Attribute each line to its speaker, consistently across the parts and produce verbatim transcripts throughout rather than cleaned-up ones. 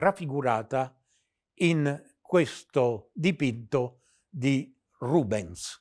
Speaker 1: raffigurata in questo dipinto di Rubens.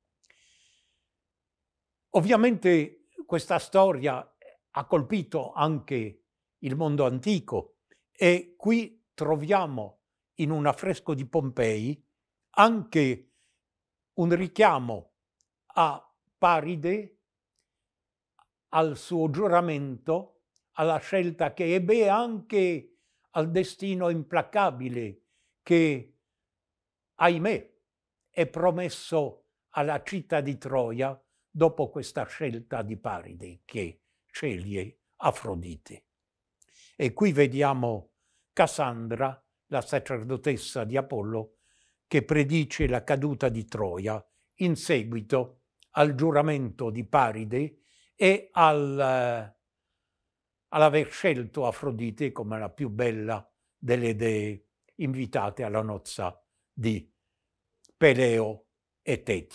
Speaker 1: Ovviamente questa storia ha colpito anche il mondo antico e qui troviamo in un affresco di Pompei anche un richiamo a Paride, al suo giuramento, alla scelta che ebbe e anche al destino implacabile che, ahimè, è promesso alla città di Troia dopo questa scelta di Paride che sceglie Afrodite. E qui vediamo Cassandra, la sacerdotessa di Apollo, che predice la caduta di Troia in seguito al giuramento di Paride e al, all'aver scelto Afrodite come la più bella delle dee invitate alla nozza di Peleo e Teti.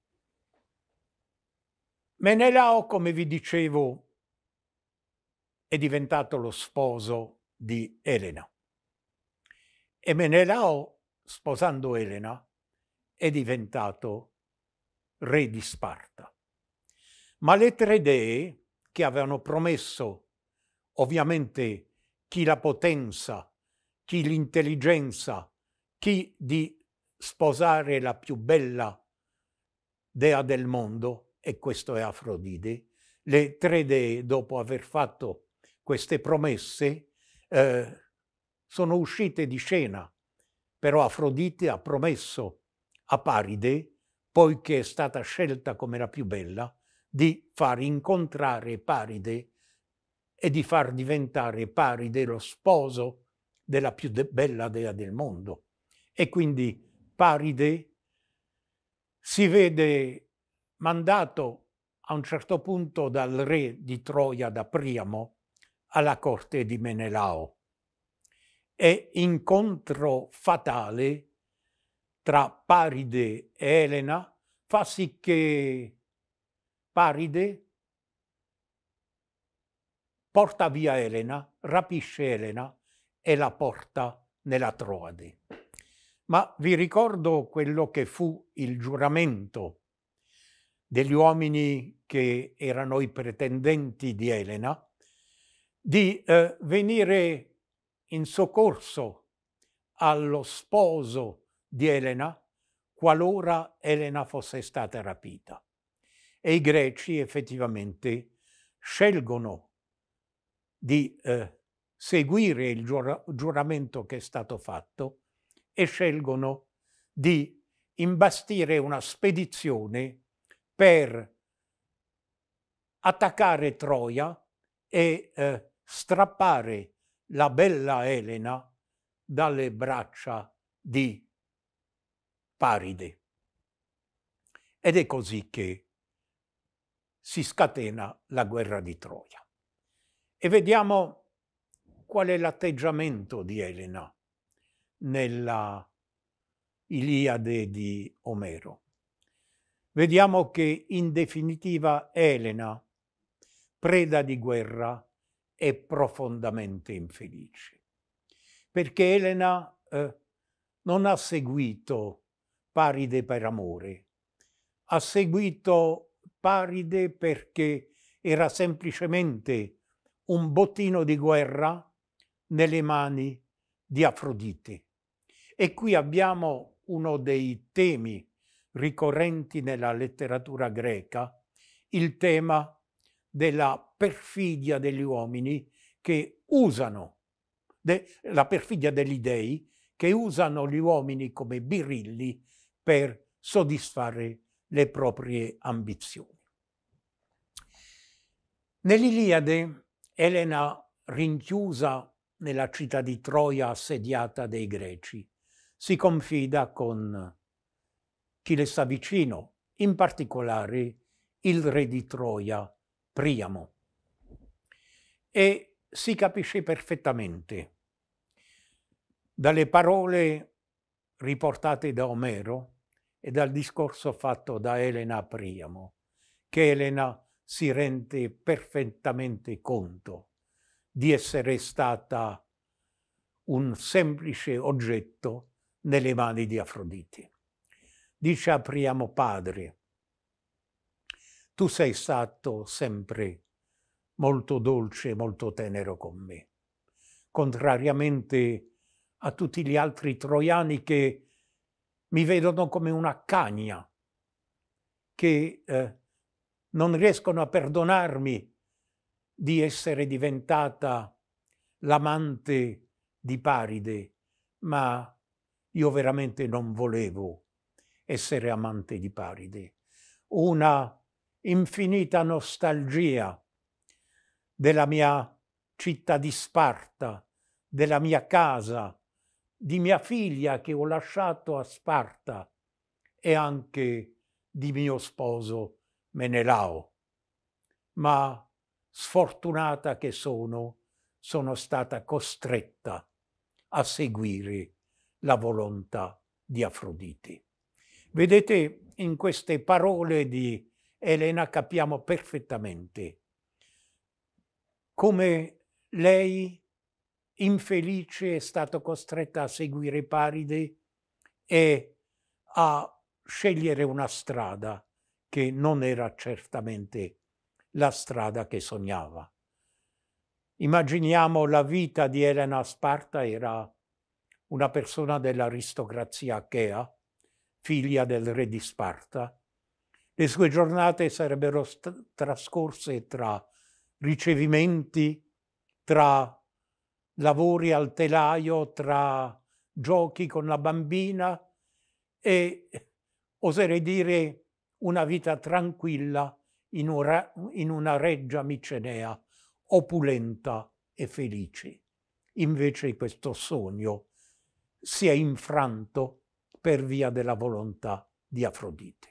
Speaker 1: Menelao, come vi dicevo, è diventato lo sposo di Elena. E Menelao, sposando Elena, è diventato re di Sparta. Ma le tre dee, che avevano promesso ovviamente chi la potenza, chi l'intelligenza, chi di sposare la più bella dea del mondo, e questo è Afrodite, le tre dee, dopo aver fatto queste promesse, eh, sono uscite di scena. Però Afrodite ha promesso a Paride, poiché è stata scelta come la più bella, di far incontrare Paride e di far diventare Paride lo sposo della più de- bella dea del mondo. E quindi Paride si vede mandato a un certo punto dal re di Troia, da Priamo, alla corte di Menelao. E incontro fatale tra Paride e Elena fa sì che Paride porta via Elena, rapisce Elena e la porta nella Troade. Ma vi ricordo quello che fu il giuramento degli uomini che erano i pretendenti di Elena, di eh, venire in soccorso allo sposo di Elena qualora Elena fosse stata rapita. E i greci effettivamente scelgono di eh, seguire il giura- giuramento che è stato fatto e scelgono di imbastire una spedizione per attaccare Troia e eh, strappare la bella Elena dalle braccia di Paride. Ed è così che si scatena la guerra di Troia. E vediamo qual è l'atteggiamento di Elena nella Iliade di Omero. Vediamo che in definitiva Elena, preda di guerra, è profondamente infelice, perché Elena eh, non ha seguito Paride per amore, ha seguito Paride perché era semplicemente un bottino di guerra nelle mani di Afrodite. E qui abbiamo uno dei temi ricorrenti nella letteratura greca, il tema della perfidia degli uomini che usano, de, la perfidia degli dei, che usano gli uomini come birilli per soddisfare le proprie ambizioni. Nell'Iliade, Elena, rinchiusa nella città di Troia assediata dai Greci, si confida con chi le sta vicino, in particolare il re di Troia, Priamo. E si capisce perfettamente dalle parole riportate da Omero e dal discorso fatto da Elena a Priamo, che Elena si rende perfettamente conto di essere stata un semplice oggetto nelle mani di Afrodite. Dice a Priamo: Padre, tu sei stato sempre molto dolce, molto tenero con me, contrariamente a tutti gli altri troiani che mi vedono come una cagna, che eh, non riescono a perdonarmi di essere diventata l'amante di Paride, ma io veramente non volevo essere amante di Paride. Una infinita nostalgia della mia città di Sparta, della mia casa, di mia figlia che ho lasciato a Sparta e anche di mio sposo Menelao. Ma sfortunata che sono, sono stata costretta a seguire la volontà di Afrodite. Vedete, in queste parole di Elena capiamo perfettamente come lei, infelice, è stata costretta a seguire Paride e a scegliere una strada che non era certamente la strada che sognava. Immaginiamo la vita di Elena a Sparta. Era una persona dell'aristocrazia achea, figlia del re di Sparta. Le sue giornate sarebbero trascorse tra ricevimenti, tra lavori al telaio, tra giochi con la bambina e, oserei dire, una vita tranquilla in una, in una reggia micenea, opulenta e felice. Invece questo sogno si è infranto per via della volontà di Afrodite.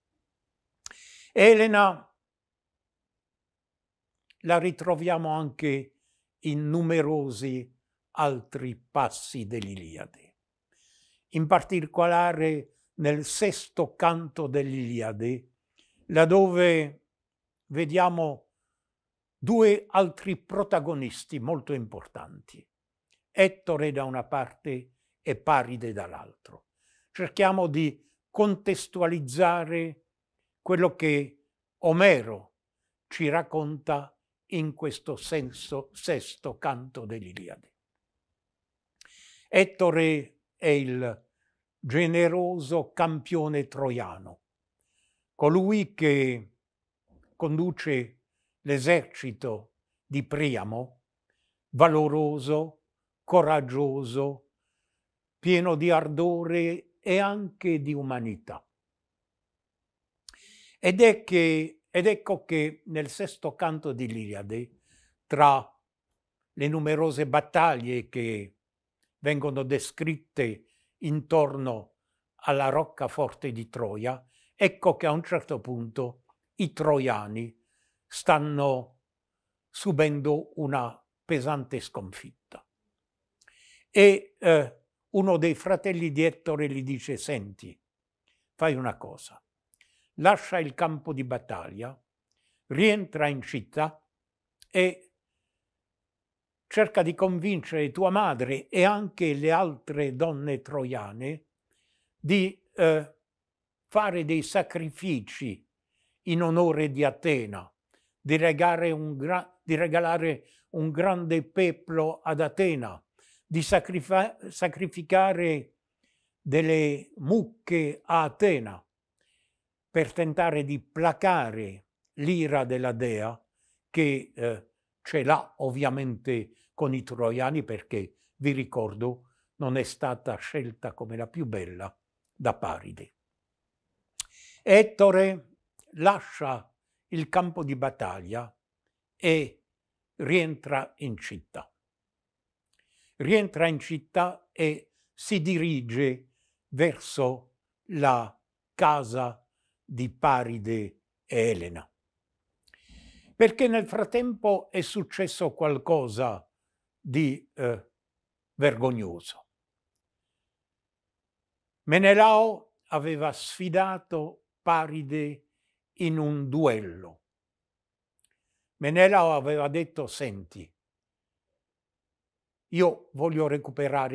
Speaker 1: Elena la ritroviamo anche in numerosi altri passi dell'Iliade. In particolare nel sesto canto dell'Iliade, laddove vediamo due altri protagonisti molto importanti, Ettore da una parte e Paride dall'altro. Cerchiamo di contestualizzare quello che Omero ci racconta in questo senso sesto canto dell'Iliade. Ettore è il generoso campione troiano, colui che conduce l'esercito di Priamo, valoroso, coraggioso, pieno di ardore e anche di umanità. Ed, è che, ed ecco che nel sesto canto di Iliade, tra le numerose battaglie che vengono descritte intorno alla roccaforte di Troia, ecco che a un certo punto i troiani stanno subendo una pesante sconfitta. E eh, uno dei fratelli di Ettore gli dice: senti, fai una cosa, lascia il campo di battaglia, rientra in città e cerca di convincere tua madre e anche le altre donne troiane di eh, fare dei sacrifici in onore di Atena, di regalare un, gra- di regalare un grande peplo ad Atena, di sacrifa- sacrificare delle mucche a Atena per tentare di placare l'ira della dea che eh, ce l'ha ovviamente con i troiani, perché, vi ricordo, non è stata scelta come la più bella da Paride. Ettore lascia il campo di battaglia e rientra in città. Rientra in città e si dirige verso la casa di Paride e Elena. Perché nel frattempo è successo qualcosa di eh, vergognoso. Menelao aveva sfidato Paride in un duello. Menelao aveva detto: senti, Io voglio recuperare